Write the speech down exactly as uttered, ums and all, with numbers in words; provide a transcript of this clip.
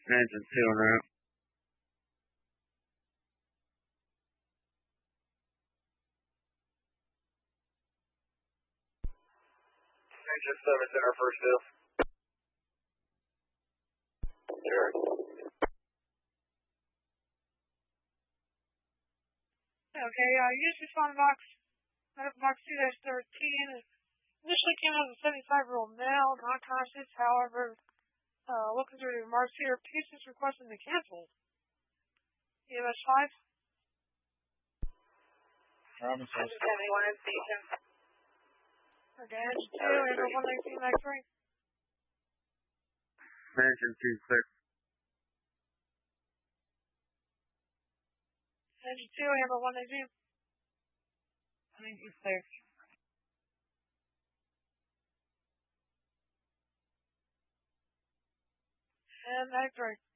Engine two en route. Engine seven, center first fill. Sure. Okay, uh, use respond box, medical box two dash thirteen. Initially came as a seventy-five-year-old male, not conscious, however, uh, looking through the remarks here, patients requesting to cancel. E M S five. Robinson. seventy-one in station. Okay, engine two, Amber one nineteen X-ray. Engine two clear. Engine two, Amber one nineteen. Engine clear. And X-ray.